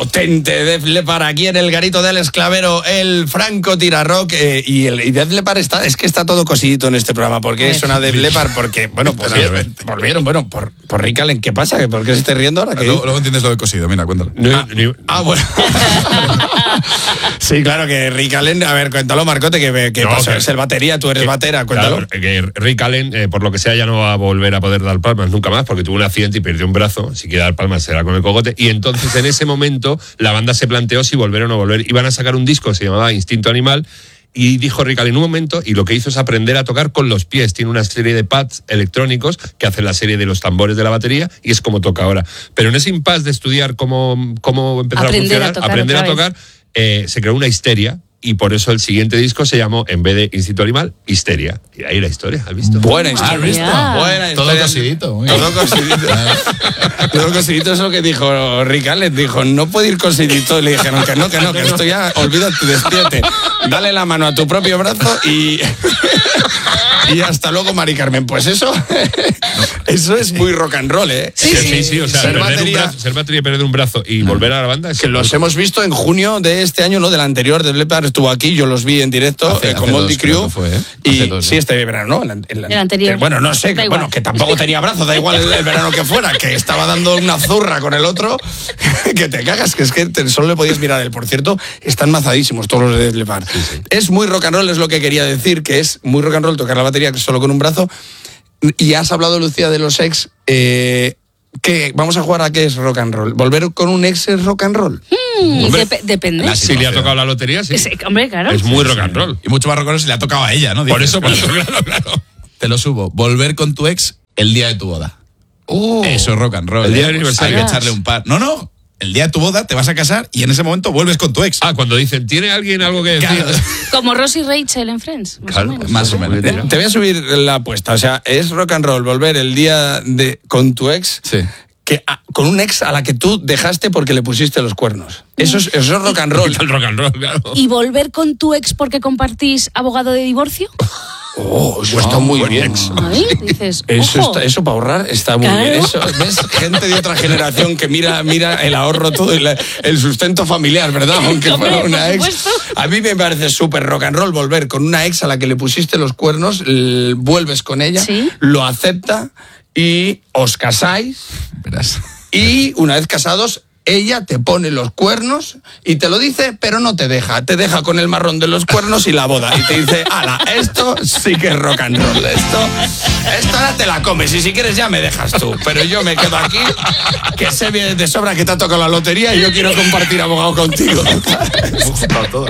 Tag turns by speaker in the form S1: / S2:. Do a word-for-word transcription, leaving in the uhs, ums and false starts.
S1: potente Def Leppard aquí en el garito del Esclavero, el Franco Tirarock, eh, y, el, y Def Leppard está, es que está todo cosidito en este programa. ¿Por qué suena Def Leppard? Porque, bueno, pues volvieron, volvieron bueno, por, por Rick Allen, ¿qué pasa? ¿Por qué se esté riendo ahora?
S2: Luego, luego entiendes lo de cosido, mira, cuéntalo.
S1: Ah, ah bueno. Sí, claro, que Rick Allen, a ver, cuéntalo, Marcote, que, que no, pasó, que, es el batería, tú eres que, batera, cuéntalo.
S3: Claro, que Rick Allen, eh, por lo que sea, ya no va a volver a poder dar palmas nunca más, porque tuvo un accidente y perdió un brazo. Si quiere dar palmas será con el cogote. Y entonces, en ese momento, la banda se planteó si volver o no volver. Iban a sacar un disco que se llamaba Instinto Animal, y dijo Rick Allen en un momento, y lo que hizo es aprender a tocar con los pies. Tiene una serie de pads electrónicos que hacen la serie de los tambores de la batería, y es como toca ahora. Pero en ese impasse de estudiar cómo, cómo empezar aprender a funcionar, a tocar aprender a tocar, eh, se creó una histeria. Y por eso el siguiente disco se llamó, en vez de Instinto Animal, Histeria. Y ahí la historia, ¿has visto?
S1: Buena historia. ¿Has visto?
S2: Yeah.
S1: Buena historia.
S2: Todo cosidito. Muy
S1: Todo cosidito. Todo cosidito es lo que dijo Rick Allen. Dijo, no puede ir cosidito. Y le dijeron que no, que no, que esto ya, olvídate, despídete. Dale la mano a tu propio brazo y... y hasta luego, Mari Carmen. Pues eso, eso es muy rock and roll, ¿eh?
S3: Sí, sí, sí. sí o sea, ser perder, batería, un brazo, ser batería, perder un brazo y no. volver a la banda. Es
S1: que los hemos visto en junio de este año, no del anterior, del Leppard estuvo aquí, yo los vi en directo hace, eh, con Moldy Crew.
S2: Fue, ¿eh?
S1: Y
S2: dos,
S1: sí, este verano, ¿no? El, el,
S4: el anterior.
S1: Bueno, no sé, que, bueno, que tampoco tenía brazos, da igual el, el verano que fuera, que estaba dando una zurra con el otro, que te cagas, que es que te, solo le podías mirar a él. Por cierto, están mazadísimos todos los de Leppard. Sí, sí. Es muy rock and roll, es lo que quería decir, que es muy rock and roll tocar la batería solo con un brazo. Y has hablado, Lucía, de los ex. Eh, ¿qué? Vamos a jugar a qué es rock and roll. ¿Volver con un ex es rock and roll?
S4: Mm, hombre, dep- depende.
S3: Si le ha tocado la lotería, sí.
S4: Es, hombre, claro.
S3: Es muy rock and roll.
S2: Y mucho más rock and roll si le ha tocado a ella, ¿no?
S3: Por eso, por eso, claro, claro.
S2: Te lo subo. Volver con tu ex el día de tu boda.
S1: Oh,
S2: eso es rock and roll.
S3: El día
S2: ¿eh?
S3: de aniversario.
S2: Hay que echarle un par. No, no. El día de tu boda te vas a casar y en ese momento vuelves con tu ex.
S3: Ah, cuando dicen, ¿tiene alguien algo que decir?
S2: Claro.
S4: Como Ross y Rachel en Friends. Más
S3: Claro,
S4: o menos.
S2: Más o menos.
S1: Te, te voy a subir la apuesta. O sea, es rock and roll volver el día de con tu ex.
S2: Sí.
S1: Que, a, con un ex a la que tú dejaste porque le pusiste los cuernos. Eso es, eso es rock and roll.
S3: El rock and roll, claro.
S4: ¿Y volver con tu ex porque compartís abogado de divorcio?
S1: Oh, eso está muy bien.
S4: Ahí dices,
S1: Eso,
S4: ojo.
S1: está, eso para ahorrar está muy
S4: Claro.
S1: bien. Eso, ¿ves? Gente de otra generación que mira, mira el ahorro todo, el, el sustento familiar, ¿verdad? Aunque
S4: Hombre,
S1: fuera una
S4: por
S1: ex.
S4: supuesto.
S1: A mí me parece súper rock and roll volver con una ex a la que le pusiste los cuernos, l- vuelves con ella,
S4: ¿Sí?
S1: lo acepta y os casáis.
S2: Verás.
S1: Y una vez casados, ella te pone los cuernos y te lo dice, pero no te deja. Te deja con el marrón de los cuernos y la boda. Y te dice, ala, esto sí que es rock and roll. Esto, esto ahora te la comes y si quieres ya me dejas tú. Pero yo me quedo aquí, que sé bien de sobra que te ha tocado la lotería y yo quiero compartir abogado contigo.
S2: Hemos juntado todo.